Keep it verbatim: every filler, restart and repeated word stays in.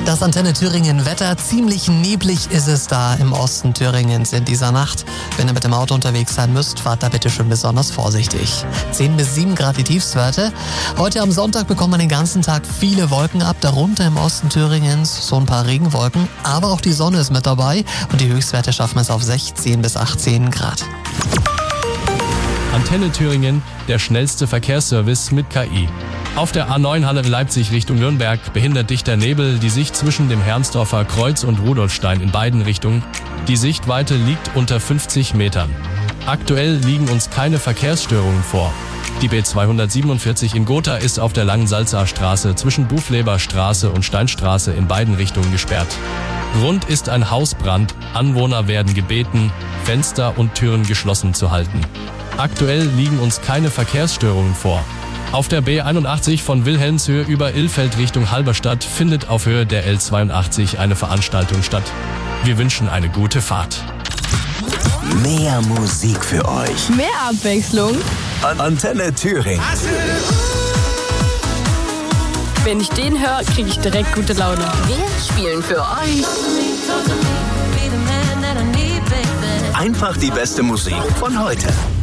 Das Antenne Thüringen Wetter, ziemlich neblig ist es da im Osten Thüringens in dieser Nacht. Wenn ihr mit dem Auto unterwegs sein müsst, fahrt da bitte schön besonders vorsichtig. zehn bis sieben Grad die Tiefstwerte. Heute am Sonntag bekommt man den ganzen Tag viele Wolken ab, darunter im Osten Thüringens so ein paar Regenwolken. Aber auch die Sonne ist mit dabei und die Höchstwerte schaffen es auf sechzehn bis achtzehn Grad. Antenne Thüringen, der schnellste Verkehrsservice mit K I. Auf der A neun Halle Leipzig Richtung Nürnberg behindert dichter Nebel die Sicht zwischen dem Herrnsdorfer Kreuz und Rudolfstein in beiden Richtungen. Die Sichtweite liegt unter fünfzig Metern. Aktuell liegen uns keine Verkehrsstörungen vor. Die B zweihundertsiebenundvierzig in Gotha ist auf der Langensalzaer Straße zwischen Buchleber Straße und Steinstraße in beiden Richtungen gesperrt. Grund ist ein Hausbrand. Anwohner werden gebeten, Fenster und Türen geschlossen zu halten. Aktuell liegen uns keine Verkehrsstörungen vor. Auf der B einundachtzig von Wilhelmshöhe über Ilfeld Richtung Halberstadt findet auf Höhe der L zweiundachtzig eine Veranstaltung statt. Wir wünschen eine gute Fahrt. Mehr Musik für euch. Mehr Abwechslung. An Antenne Thüringen. Wenn ich den höre, kriege ich direkt gute Laune. Wir spielen für euch Einfach die beste Musik von heute.